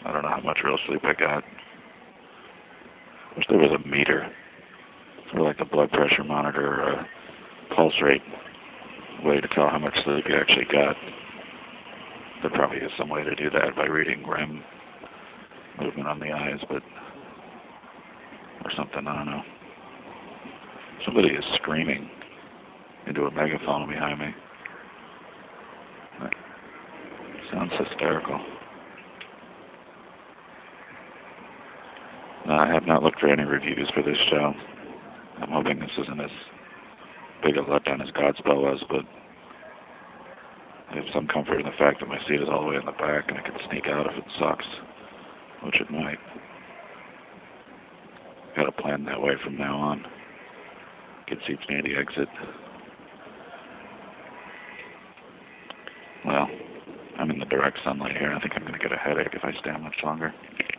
I don't know how much real sleep I got. Wish there was a meter, sort of like a blood pressure monitor or a pulse rate way to tell how much sleep you actually got. There probably is some way to do that by reading REM movement on the eyes, but or something, I don't know. Somebody is screaming into a megaphone behind me. That sounds hysterical. I have not looked for any reviews for this show. I'm hoping this isn't as big a letdown as Godspell was, but I have some comfort in the fact that my seat is all the way in the back and I can sneak out if it sucks, which it might. Got to plan that way from now on. Get seats near the exit. Well, I'm in the direct sunlight here. I think I'm going to get a headache if I stand much longer.